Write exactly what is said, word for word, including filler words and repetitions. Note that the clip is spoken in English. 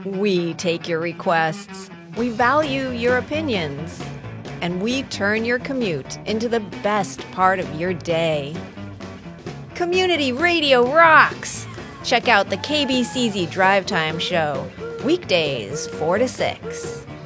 We take your requests, we value your opinions, and we turn your commute into the best part of your day. Community radio rocks! Check out the K B C Z Drive Time Show, weekdays four to six.